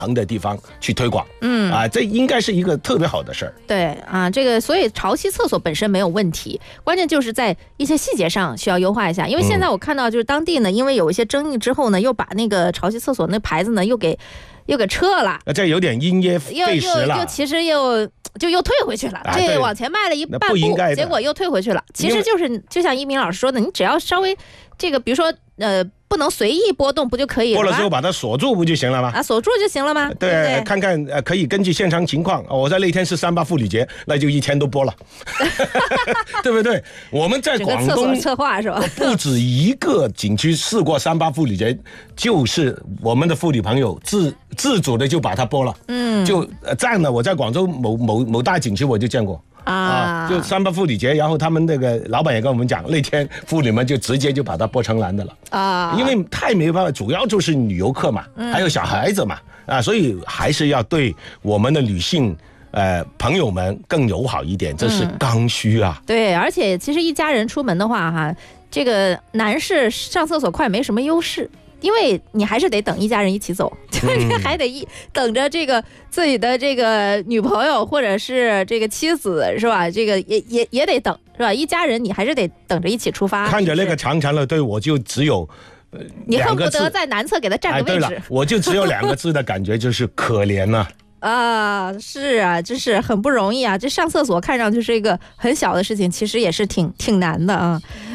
的地方去推广。这应该是一个特别好的事儿。 对啊，这个所以潮汐厕所本身没有问题，关键就是在一些细节上需要优化一下。因为现在我看到就是当地呢，因为有一些争议之后呢，又把那个潮汐厕所那牌子呢又给撤了， 这有点因噎废食了， 又其实又退回去了，这往前迈了一半步，结果又退回去了。其实就像一鸣老师说的，你只要稍微这个，比如说不能随意波动，不就可以了吗？ 波了之后把它锁住不就行了吗？ 啊，锁住就行了吗？ 对，看看可以根据现场情况。我在那天是3·8妇女节，那就1天都播了，对不对？我们在广东策划是吧？ 不止一个景区试过3·8妇女节，就是我们的妇女朋友自主的就把它播了。就这样的，我在广州某大景区我就见过。就3·8妇女节，然后他们那个老板也跟我们讲，那天妇女们就直接就把它播成蓝的了因为太没办法，主要就是旅游客嘛，还有小孩子嘛所以还是要对我们的女性朋友们更友好一点，这是刚需啊。 对，而且其实一家人出门的话哈，这个男士上厕所快没什么优势。因为你还是得等一家人一起走，你还得等着这个自己的这个女朋友或者是这个妻子是吧？这个也得等是吧？一家人你还是得等着一起出发。 看着那个长长的队，我就只有你恨不得在南侧给他占个位置。 对了，我就只有2个字的感觉，就是可怜了。 是啊，就是很不容易啊。这上厕所看上去是一个很小的事情，其实也是挺难的啊。